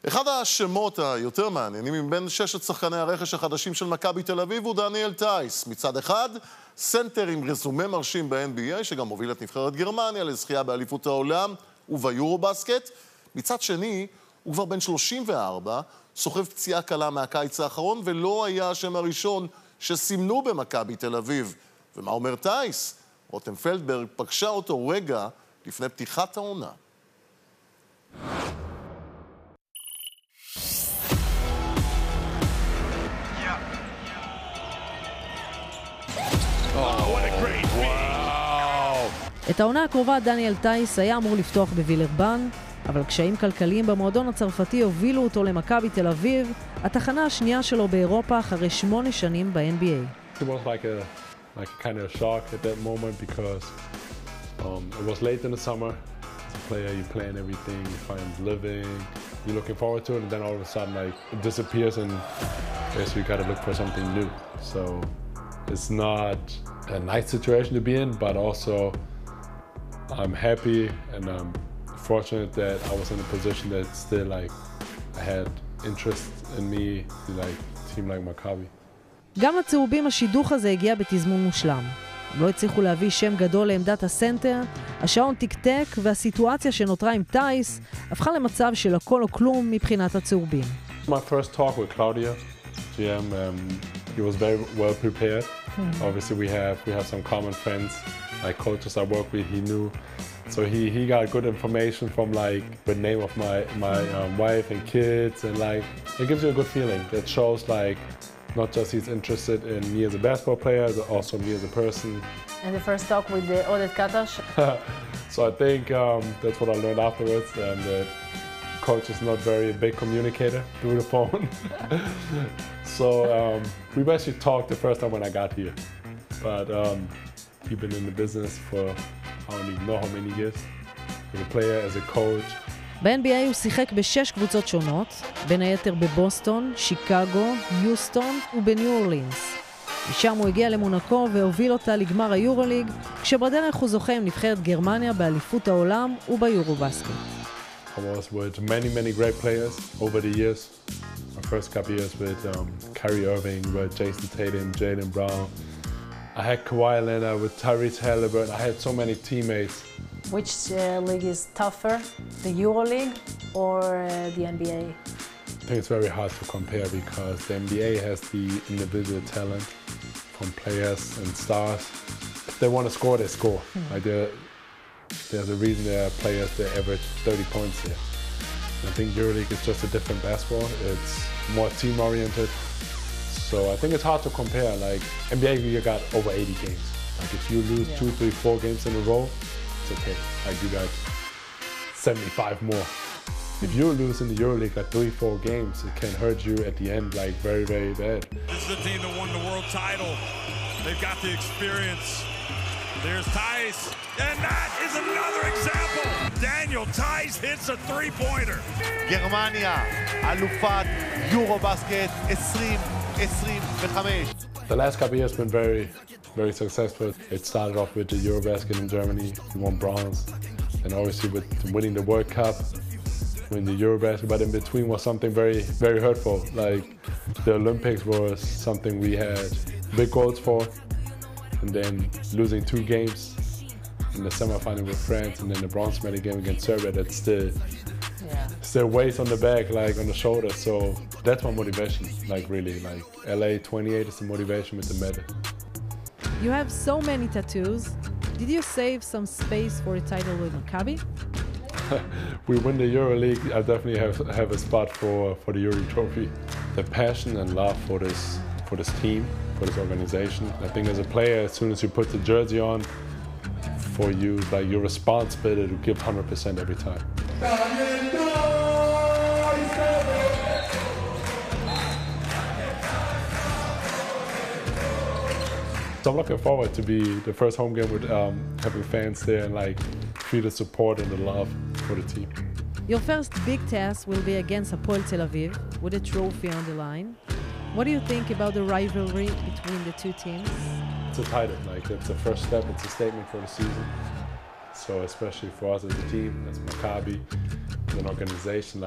אחד השמות היותר מעניינים מבין ששת שחקני הרכש החדשים של מכבי תל אביב הוא דניאל טייס. מצד אחד, סנטר עם רזומה מרשים ב-NBA, שגם מוביל את נבחרת גרמניה לזכייה באליפות העולם וביורובסקט. מצד שני, הוא כבר בן 34, סוחב פציעה קלה מהקיץ האחרון, ולא היה השם הראשון שסימנו במכבי תל אביב. ומה אומר טייס? רותם פלדברג פגשה אותו רגע לפני פתיחת העונה. את העונה הקרובה דניאל טייס היה אמור לפתוח בווילרבן, אבל קשיים כלכליים במועדון הצרפתי הובילו אותו למכבי תל אביב, התחנה השנייה שלו באירופה אחרי 8 שנים ב-NBA. It was like a kind of shock at that moment because it was late in the summer. As a player, you plan everything, you find living, you're looking forward to it, and then all of a sudden, like, it disappears, and I guess we gotta look for something new. So it's not a nice situation to be in, but also I'm happy and I'm fortunate that I was in a position that still, like, I had interest in me, like a team like Maccabi. גם לצהובים השידוך הזה הגיע בתזמון מושלם. הם לא הצליחו להביא שם גדול לעמדת הסנטר, השעון תקתק והסיטואציה שנותרה עם טייס הפכה למצב של הכל או כלום מבחינת הצהובים. My first talk with Claudio, GM, he was very well prepared. Obviously we have some common friends, like coaches I work with, he knew. So he got good information from like the name of my wife and kids, and like it gives you a good feeling. It shows like not just he's interested in me as a basketball player, but also me as a person. And the first talk with the Oded Katash? So I think that's what I learned afterwards, and that coach is not very big communicator through the phone. So we basically talked the first time when I got here. But he's been in the business for I don't even know how many years. As a player, as a coach. ב-NBA הוא שיחק ב6 קבוצות שונות, בין היתר בבוסטון, שיקגו, יוסטון ובניו אורלינס. משם הוא הגיע למונקו והוביל אותה לגמר היורוליג, כשבדרך הוא זוכה עם נבחרת גרמניה באליפות העולם וביורובסקט. I was with many great players over the years. My first couple years with Kyrie Irving, with Jason Tatum, Jaylen Brown. I had Kawhi Leonard with Tyrese Halliburton. I had so many teammates. Which league is tougher, the EuroLeague or the NBA? I think it's very hard to compare because the NBA has the individual talent from players and stars. If they want to score, they score. Like there's a reason there are players that average 30 points here. And I think EuroLeague is just a different basketball. It's more team-oriented. So I think it's hard to compare. Like NBA, you got over 80 games. Like if you lose 2, 3, 4 games in a row, it's okay. Like you got 75 more. If you lose in the EuroLeague like 3, 4 games, it can hurt you at the end like very bad. This is the team that won the world title. They've got the experience. There's Theis, and that is another example. Daniel Theis hits a three-pointer. גרמניה, אלופת יורובסקט 2025. The last couple of years have been very successful. It started off with the Eurobasket in Germany, we won bronze, and obviously with winning the World Cup, winning the Eurobasket, but in between was something very hurtful. Like the Olympics was something we had big goals for, and then losing 2 games in the semifinal with France, and then the bronze medal game against Serbia, that still weighs on the back, like on the shoulder. So that's my motivation, like really, like LA 28 is the motivation with the medal. You have so many tattoos. Did you save some space for a title with Maccabi? We win the EuroLeague, I definitely have a spot for the Euro trophy. The passion and love for this team, for this organization. I think as a player, as soon as you put the jersey on, for you, like your responsibility to give 100% every time. So I'm looking forward to be the first home game with having fans there and like feel the support and the love for the team. Your first big task will be against Hapoel Tel Aviv with a trophy on the line. What do you think about the rivalry between the two teams? It's a title, like it's the first step, it's a statement for the season. So especially for us as a team, as Maccabi, as an organization,